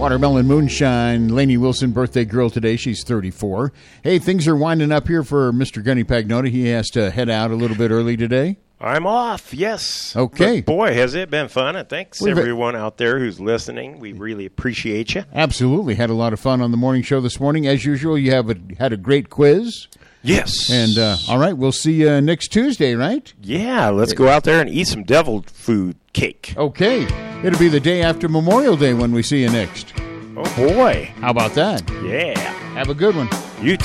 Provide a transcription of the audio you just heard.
Watermelon Moonshine, Lainey Wilson, birthday girl today. She's 34. Hey, things are winding up here for Mr. Gunny Pagnotta. He has to head out a little bit early today. I'm off, yes. Okay. But boy, has it been fun. And thanks everyone out there who's listening. We really appreciate you. Absolutely. Had a lot of fun on the morning show this morning. As usual, you had a great quiz. Yes. And, all right, we'll see you next Tuesday, right? Yeah, let's go out there and eat some deviled food cake. Okay. It'll be the day after Memorial Day when we see you next. Oh, boy. How about that? Yeah. Have a good one.